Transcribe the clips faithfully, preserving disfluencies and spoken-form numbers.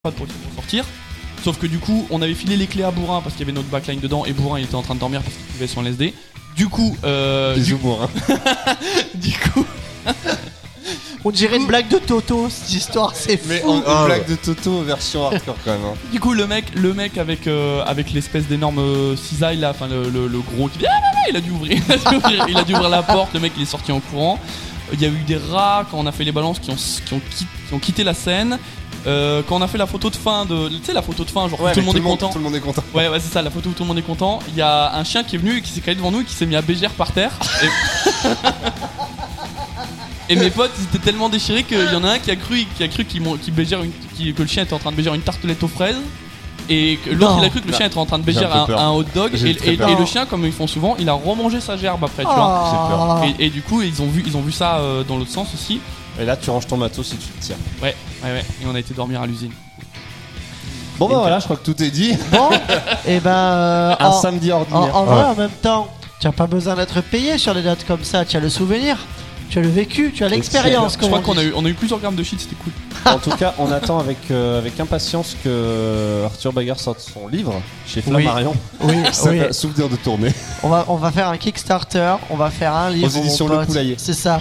pour sortir. Sauf que du coup, on avait filé les clés à Bourrin parce qu'il y avait notre backline dedans et Bourrin il était en train de dormir parce qu'il pouvait son L S D. Du coup, euh. Bisous du... Bourrin. du coup. On dirait une blague de Toto, cette histoire, c'est fou. Mais en, Ah, une blague ouais. de Toto version hardcore quand même. Hein. Du coup, le mec, le mec avec, euh, avec l'espèce d'énorme euh, cisaille là, enfin le, le, le gros qui dit ah, bah, bah, il a dû ouvrir, il a dû ouvrir, il a dû ouvrir la porte. Le mec il est sorti en courant. Il y a eu des rats quand on a fait les balances qui ont, qui ont, qui, qui ont quitté la scène. Euh, quand on a fait la photo de fin de, tu sais la photo de fin genre Ouais, où tout le monde est content. Tout le monde est content. Ouais ouais c'est ça, la photo où tout le monde est content. Il y a un chien qui est venu et qui s'est calé devant nous et qui s'est mis à bégère par terre. Et, et mes potes ils étaient tellement déchirés qu'il y en a un qui a cru qui a cru qu'il, qu'il bégère une, qu'il, que le chien était en train de bégère une tartelette aux fraises. Et que l'autre Non. il a cru que le Non. chien était en train de J'ai bégère un peu un, peur. un hot dog J'ai et, très et- peur. et le chien comme ils font souvent il a remangé sa gerbe après tu vois. J'ai peur. Et, et du coup ils ont vu ils ont vu ça euh, dans l'autre sens aussi. Et là, tu ranges ton matos si tu te tires. Ouais ouais ouais et on a été dormir à l'usine. Bon bah Et voilà, je crois que tout est dit. Bon, et ben. euh, Un en, samedi en, ordinaire. en vrai, Ouais. en même temps, tu n'as pas besoin d'être payé sur des dates comme ça. Tu as le souvenir, tu as le vécu, tu as l'expérience. Je comme crois on qu'on a dit. eu on a eu plusieurs grammes de shit, c'était cool. En tout cas, on attend avec, euh, avec impatience que Arthur Bagar sorte son livre chez Flammarion. Oui, Ça oui. va souvenir de tournée. On va, on va faire un Kickstarter, on va faire un livre. Aux éditions mon Le pote. Poulailler. C'est ça.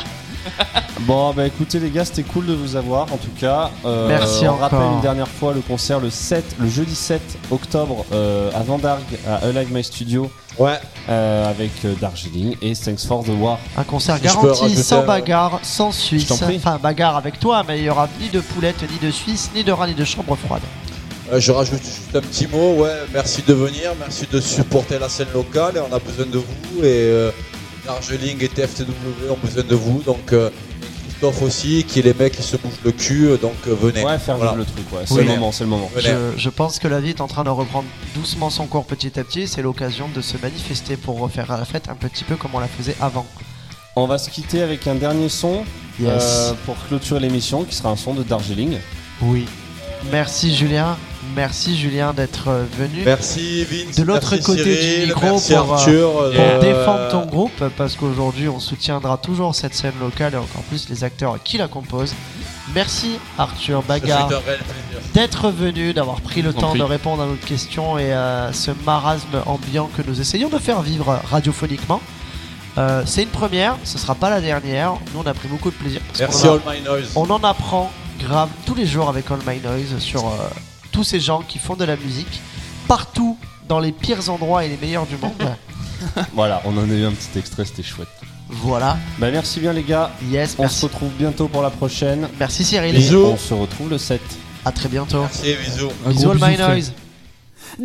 Bon bah écoutez les gars, c'était cool de vous avoir en tout cas. Euh, Merci on encore. rappelle une dernière fois le concert le sept, le jeudi sept octobre euh, à Vendargue à Alive My Studio Ouais. euh, avec euh, Darjeeling et Thanks for the War. Un concert Si je peux garanti, rajouter sans un- bagarre, sans Suisse. Je t'en prie. Enfin, bagarre avec toi, mais il y aura ni de poulette, ni de Suisse, ni de rat, ni de chambre froide. Euh, je rajoute juste un petit mot. Ouais, merci de venir, merci de supporter la scène locale. Et on a besoin de vous et euh, Darjeeling et T F T W ont besoin de vous. Donc euh, et Christophe aussi, qui est les mecs qui se bougent le cul. Donc euh, venez. Ouais, faire Voilà. vivre le truc, ouais. C'est Oui. le moment, c'est le moment. Venez. Je, je pense que la vie est en train de reprendre doucement son cours petit à petit. C'est l'occasion de se manifester pour refaire la fête un petit peu comme on la faisait avant. On va se quitter avec un dernier son Yes. euh, pour clôturer l'émission qui sera un son de Darjeeling. Oui. Merci Julien. Merci Julien d'être euh, venu. Merci Vince. De l'autre merci côté du Cyril, micro merci pour, euh, Arthur. Pour euh, défendre ton groupe, parce qu'aujourd'hui on soutiendra toujours cette scène locale et encore plus les acteurs qui la composent. Merci Arthur ça fait Bagar un réel plaisir. d'être venu, d'avoir pris le Je vous en temps prie. de répondre à nos questions et à ce marasme ambiant que nous essayons de faire vivre radiophoniquement. Euh, c'est une première, ce sera pas la dernière. Nous on a pris beaucoup de plaisir. parce Merci qu'on a- All My Noise. on en apprend grave tous les jours avec All My Noise sur euh, tous ces gens qui font de la musique partout dans les pires endroits et les meilleurs du monde. Voilà, on en a eu un petit extrait, c'était chouette. Voilà. Bah merci bien les gars. Yes, On se merci. retrouve bientôt pour la prochaine. Merci Cyril. Bisous. On se retrouve le sept. À très bientôt. Merci, bisous. Un Bisous gros All My bisou, frère. Noise.